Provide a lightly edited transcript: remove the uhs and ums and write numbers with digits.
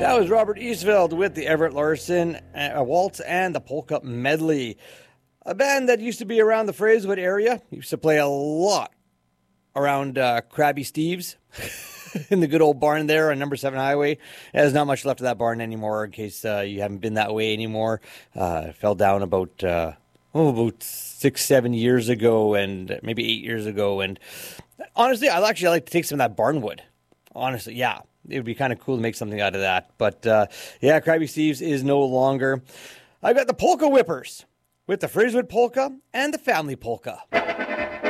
That was Robert Eastveld with the Everett Larson Waltz and the Polka Medley. A band that used to be around the Fraserwood area. Used to play a lot around Krabby Steve's in the good old barn there on number 7 Highway. There's not much left of that barn anymore in case you haven't been that way anymore. It fell down about 6-7 years ago and maybe 8 years ago. And honestly, I'd actually like to take some of that barn wood. Honestly, yeah. It would be kind of cool to make something out of that. But yeah, Krabby Steve's is no longer. I've got the Polka Whippers with the Fraserwood Polka and the Family Polka.